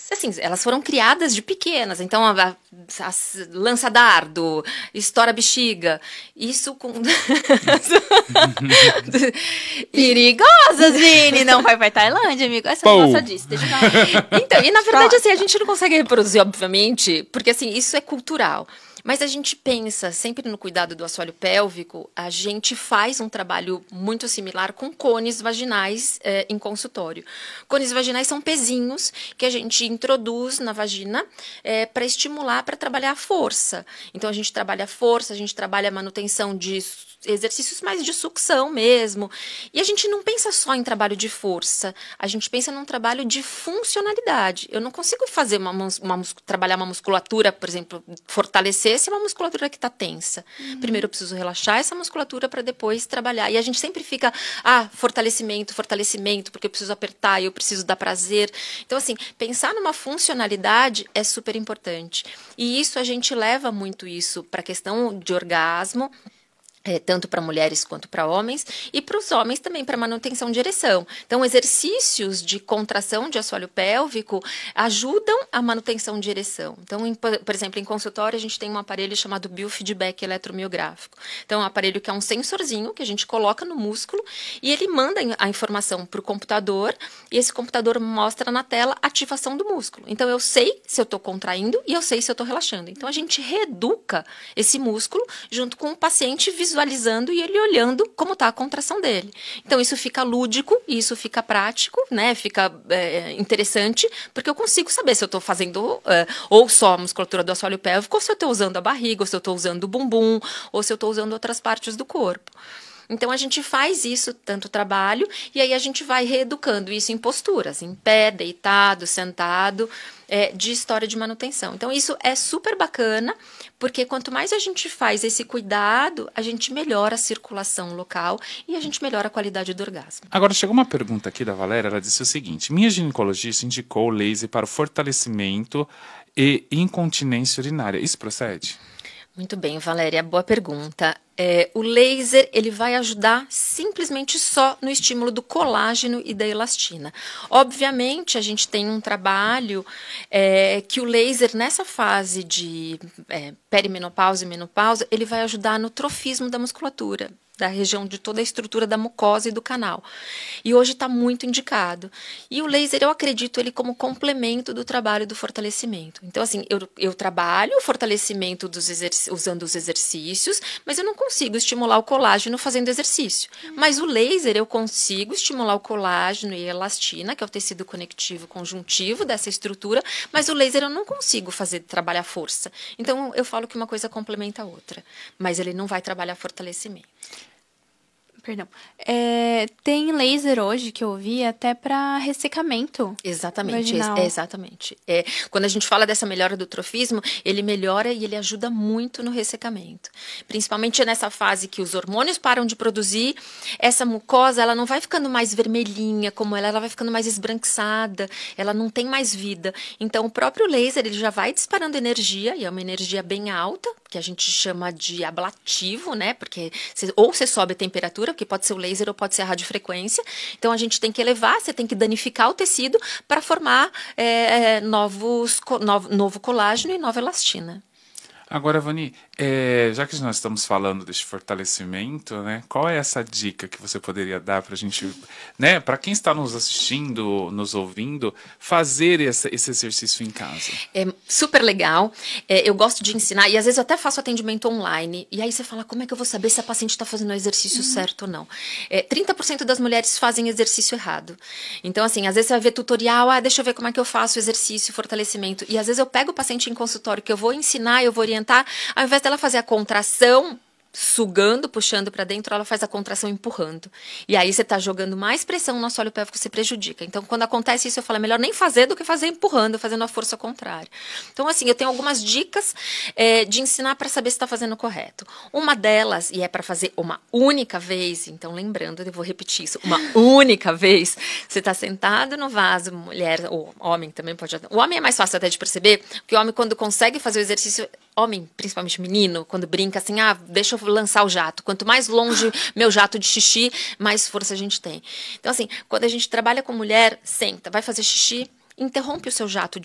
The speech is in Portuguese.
assim, elas foram criadas de pequenas, então lança dardo, estoura bexiga, isso com... Perigosas, Vini! Não vai pra Tailândia, amigo. Essa não gosta disso, deixa eu dar Então, e na verdade, assim, a gente não consegue reproduzir, obviamente, porque, assim, isso é cultural. Mas a gente pensa sempre no cuidado do assoalho pélvico, a gente faz um trabalho muito similar com cones vaginais em consultório. Cones vaginais são pezinhos que a gente introduz na vagina para estimular, para trabalhar a força. Então, a gente trabalha a força, a gente trabalha a manutenção de exercícios mais de sucção mesmo. E a gente não pensa só em trabalho de força, a gente pensa num trabalho de funcionalidade. Eu não consigo fazer trabalhar uma musculatura, por exemplo, fortalecer se é uma musculatura que está tensa. Primeiro eu preciso relaxar essa musculatura para depois trabalhar. E a gente sempre fica, fortalecimento, porque eu preciso apertar, eu preciso dar prazer. Então, assim, pensar numa funcionalidade é super importante. E isso a gente leva muito isso para a questão de orgasmo, tanto para mulheres quanto para homens, e para os homens também, para manutenção de ereção. Então, exercícios de contração de assoalho pélvico ajudam a manutenção de ereção. Então, por exemplo, em consultório, a gente tem um aparelho chamado biofeedback eletromiográfico. Então, é um aparelho que é um sensorzinho que a gente coloca no músculo e ele manda a informação para o computador e esse computador mostra na tela a ativação do músculo. Então, eu sei se eu estou contraindo e eu sei se eu estou relaxando. Então, a gente reeduca esse músculo junto com o paciente visualizando e ele olhando como está a contração dele. Então, isso fica lúdico e isso fica prático, né? Fica interessante, porque eu consigo saber se eu estou fazendo ou só a musculatura do assoalho pélvico, ou se eu estou usando a barriga, ou se eu estou usando o bumbum, ou se eu estou usando outras partes do corpo. Então, a gente faz isso, tanto trabalho, e aí a gente vai reeducando isso em posturas, em pé, deitado, sentado, de história de manutenção. Então, isso é super bacana, porque quanto mais a gente faz esse cuidado, a gente melhora a circulação local e a gente melhora a qualidade do orgasmo. Agora, chegou uma pergunta aqui da Valéria, ela disse o seguinte: minha ginecologista indicou o laser para o fortalecimento e incontinência urinária. Isso procede? Muito bem, Valéria, boa pergunta. O laser, ele vai ajudar simplesmente só no estímulo do colágeno e da elastina. Obviamente, a gente tem um trabalho que o laser, nessa fase de perimenopausa e menopausa, ele vai ajudar no trofismo da musculatura, da região de toda a estrutura da mucosa e do canal. E hoje está muito indicado. E o laser, eu acredito ele como complemento do trabalho do fortalecimento. Então, assim, eu trabalho o fortalecimento usando os exercícios, mas eu não consigo estimular o colágeno fazendo exercício. Mas o laser, eu consigo estimular o colágeno e a elastina, que é o tecido conectivo conjuntivo dessa estrutura, mas o laser eu não consigo trabalhar força. Então, eu falo que uma coisa complementa a outra, mas ele não vai trabalhar fortalecimento. Perdão. Tem laser hoje que eu vi até para ressecamento. Exatamente, vaginal. Exatamente. Quando a gente fala dessa melhora do trofismo, ele melhora e ele ajuda muito no ressecamento. Principalmente nessa fase que os hormônios param de produzir, essa mucosa ela não vai ficando mais vermelhinha como ela vai ficando mais esbranquiçada, ela não tem mais vida. Então, o próprio laser ele já vai disparando energia, e é uma energia bem alta, que a gente chama de ablativo, né? Porque ou você sobe a temperatura, que pode ser o laser ou pode ser a radiofrequência. Então, a gente tem que elevar, você tem que danificar o tecido para formar novo colágeno e nova elastina. Agora, Vani, já que nós estamos falando desse fortalecimento, né, qual é essa dica que você poderia dar para a gente, né, para quem está nos assistindo, nos ouvindo, fazer esse exercício em casa? É super legal. Eu gosto de ensinar, e às vezes eu até faço atendimento online, e aí você fala, como é que eu vou saber se a paciente está fazendo o exercício certo ou não? 30% das mulheres fazem exercício errado. Então, assim, às vezes você vai ver tutorial, deixa eu ver como é que eu faço o exercício, fortalecimento, e às vezes eu pego o paciente em consultório, que eu vou ensinar, eu vou orientar, ao invés dela fazer a contração sugando, puxando para dentro, ela faz a contração empurrando. E aí você está jogando mais pressão no assoalho pélvico, você prejudica. Então, quando acontece isso, eu falo, é melhor nem fazer do que fazer empurrando, fazendo a força contrária. Então, assim, eu tenho algumas dicas de ensinar para saber se está fazendo correto. Uma delas, e é para fazer uma única vez, então lembrando, eu vou repetir isso, uma única vez, você está sentado no vaso, mulher, ou homem também pode... O homem é mais fácil até de perceber, porque o homem, quando consegue fazer o exercício, homem, principalmente menino, quando brinca assim, deixa eu lançar o jato. Quanto mais longe meu jato de xixi, mais força a gente tem. Então, assim, quando a gente trabalha com mulher, senta, vai fazer xixi, interrompe o seu jato